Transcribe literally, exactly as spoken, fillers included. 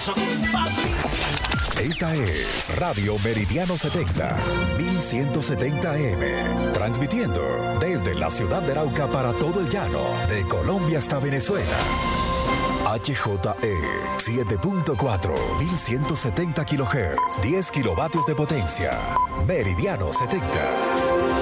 eso, papi. Esta es Radio Meridiano setenta, mil ciento setenta A M, transmitiendo desde la ciudad de Arauca para todo el llano, de Colombia hasta Venezuela. H J E siete punto cuatro, mil ciento setenta kilohertz, diez kilovatios de potencia. Meridiano setenta.